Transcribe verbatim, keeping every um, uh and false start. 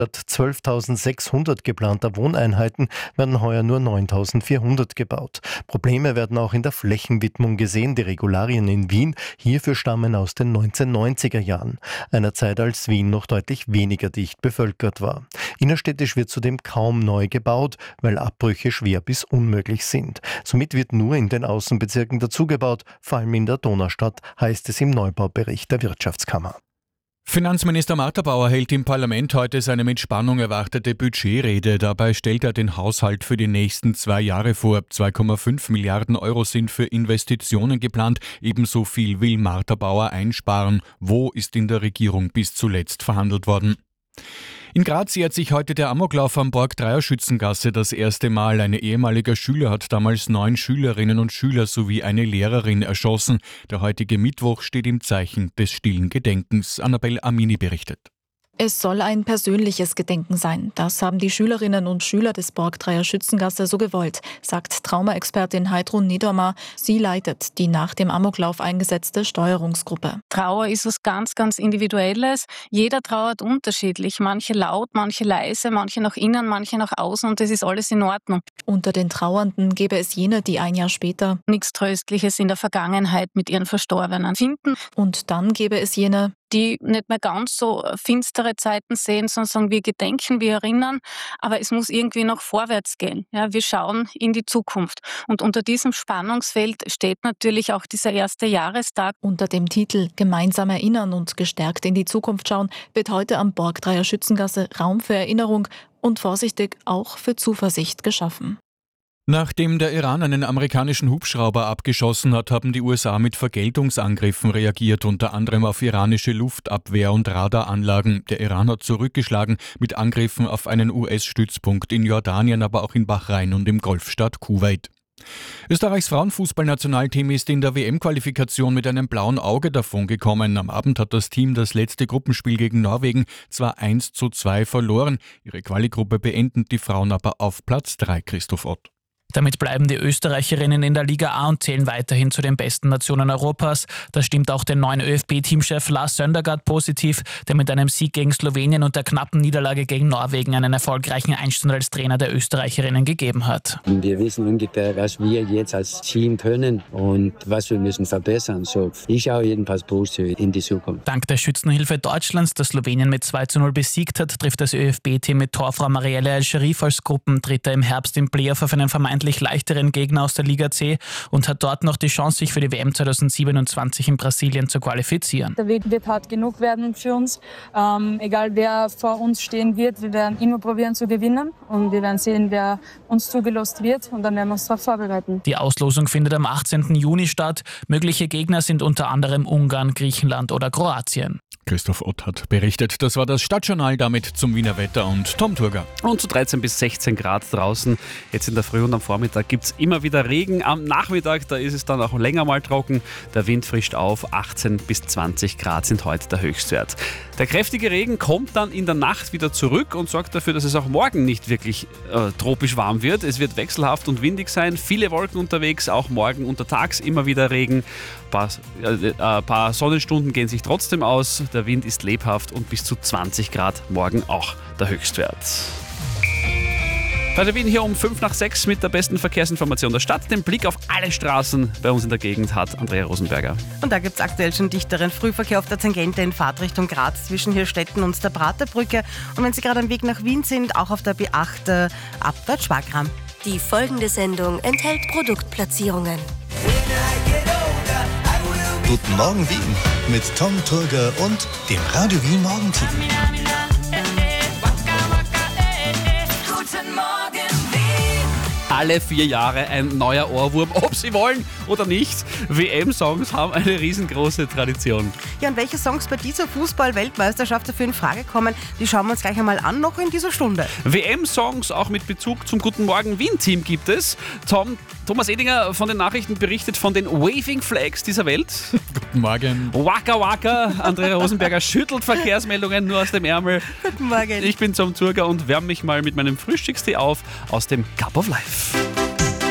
Statt zwölftausendsechshundert geplanter Wohneinheiten werden heuer nur neuntausendvierhundert gebaut. Probleme werden auch in der Flächenwidmung gesehen. Die Regularien in Wien hierfür stammen aus den neunzehnhundertneunziger Jahren, einer Zeit, als Wien noch deutlich weniger dicht bevölkert war. Innerstädtisch wird zudem kaum neu gebaut, weil Abbrüche schwer bis unmöglich sind. Somit wird nur in den Außenbezirken dazugebaut, vor allem in der Donaustadt, heißt es im Neubaubericht der Wirtschaftskammer. Finanzminister Martha Bauer hält im Parlament heute seine mit Spannung erwartete Budgetrede. Dabei stellt er den Haushalt für die nächsten zwei Jahre vor. zwei Komma fünf Milliarden Euro sind für Investitionen geplant. Ebenso viel will Martha Bauer einsparen. Wo ist in der Regierung bis zuletzt verhandelt worden? In Graz jährt sich heute der Amoklauf am Borg-Dreier Schützengasse das erste Mal. Ein ehemaliger Schüler hat damals neun Schülerinnen und Schüler sowie eine Lehrerin erschossen. Der heutige Mittwoch steht im Zeichen des stillen Gedenkens. Annabelle Amini berichtet. Es soll ein persönliches Gedenken sein. Das haben die Schülerinnen und Schüler des Borg-Dreier Schützengasse so gewollt, sagt Traumaexpertin Heidrun Niedermer. Sie leitet die nach dem Amoklauf eingesetzte Steuerungsgruppe. Trauer ist was ganz, ganz Individuelles. Jeder trauert unterschiedlich. Manche laut, manche leise, manche nach innen, manche nach außen und das ist alles in Ordnung. Unter den Trauernden gäbe es jene, die ein Jahr später nichts Tröstliches in der Vergangenheit mit ihren Verstorbenen finden. Und dann gäbe es jene, die nicht mehr ganz so finstere Zeiten sehen, sondern sagen, wir gedenken, wir erinnern, aber es muss irgendwie noch vorwärts gehen. Ja, wir schauen in die Zukunft. Und unter diesem Spannungsfeld steht natürlich auch dieser erste Jahrestag. Unter dem Titel Gemeinsam erinnern und gestärkt in die Zukunft schauen wird heute am Borg-Dreier Schützengasse Raum für Erinnerung und vorsichtig auch für Zuversicht geschaffen. Nachdem der Iran einen amerikanischen Hubschrauber abgeschossen hat, haben die U S A mit Vergeltungsangriffen reagiert, unter anderem auf iranische Luftabwehr- und Radaranlagen. Der Iran hat zurückgeschlagen mit Angriffen auf einen U S-Stützpunkt in Jordanien, aber auch in Bahrain und im Golfstaat Kuwait. Österreichs Frauenfußballnationalteam ist in der W M-Qualifikation mit einem blauen Auge davongekommen. Am Abend hat das Team das letzte Gruppenspiel gegen Norwegen zwar eins zu zwei verloren. Ihre Quali-Gruppe beenden die Frauen aber auf Platz drei, Christoph Ott. Damit bleiben die Österreicherinnen in der Liga A und zählen weiterhin zu den besten Nationen Europas. Das stimmt auch den neuen ÖFB-Teamchef Lars Søndergaard positiv, der mit einem Sieg gegen Slowenien und der knappen Niederlage gegen Norwegen einen erfolgreichen Einstand als Trainer der Österreicherinnen gegeben hat. Wir wissen ungefähr, was wir jetzt als Team können und was wir müssen verbessern. So, ich schaue jedenfalls positiv in die Zukunft. Dank der Schützenhilfe Deutschlands, das Slowenien mit zwei zu null besiegt hat, trifft das ÖFB-Team mit Torfrau Marielle El-Sharif als Gruppendritter im Herbst im Playoff auf einen vermeintlichen leichteren Gegner aus der Liga C und hat dort noch die Chance, sich für die W M zweitausendsiebenundzwanzig in Brasilien zu qualifizieren. Der Weg wird hart genug werden für uns. Ähm, egal wer vor uns stehen wird, wir werden immer probieren zu gewinnen und wir werden sehen, wer uns zugelost wird und dann werden wir uns darauf vorbereiten. Die Auslosung findet am achtzehnten Juni statt. Mögliche Gegner sind unter anderem Ungarn, Griechenland oder Kroatien. Christoph Ott hat berichtet. Das war das Stadtjournal, damit zum Wiener Wetter und Tom Turger. Und zu dreizehn bis sechzehn Grad draußen. Jetzt in der Früh und am Vormittag gibt es immer wieder Regen. Am Nachmittag, da ist es dann auch länger mal trocken. Der Wind frischt auf. achtzehn bis zwanzig Grad sind heute der Höchstwert. Der kräftige Regen kommt dann in der Nacht wieder zurück und sorgt dafür, dass es auch morgen nicht wirklich äh, tropisch warm wird. Es wird wechselhaft und windig sein. Viele Wolken unterwegs, auch morgen untertags immer wieder Regen. Ein paar, äh, äh, paar Sonnenstunden gehen sich trotzdem aus. Der Wind ist lebhaft und bis zu zwanzig Grad morgen auch der Höchstwert. Radio Wien hier um fünf nach sechs mit der besten Verkehrsinformation der Stadt. Den Blick auf alle Straßen bei uns in der Gegend hat Andrea Rosenberger. Und da gibt es aktuell schon dichteren Frühverkehr auf der Tangente in Fahrtrichtung Graz zwischen Hirstetten und der Praterbrücke. Und wenn Sie gerade am Weg nach Wien sind, auch auf der B acht äh, Abfahrt Schwagram. Die folgende Sendung enthält Produktplatzierungen. Guten Morgen Wien mit Tom Turger und dem Radio Wien Morgenteam. Guten Morgen Wien. Alle vier Jahre ein neuer Ohrwurm, ob sie wollen oder nicht. W M-Songs haben eine riesengroße Tradition. Ja, und welche Songs bei dieser Fußball-Weltmeisterschaft dafür in Frage kommen, die schauen wir uns gleich einmal an, noch in dieser Stunde. W M-Songs auch mit Bezug zum Guten Morgen Wien-Team gibt es. Tom, Thomas Edinger von den Nachrichten berichtet von den Waving Flags dieser Welt. Guten Morgen. Waka Waka. Andrea Rosenberger schüttelt Verkehrsmeldungen nur aus dem Ärmel. Guten Morgen. Ich bin Tom Turger und wärme mich mal mit meinem Frühstückstee auf aus dem Cup of Life.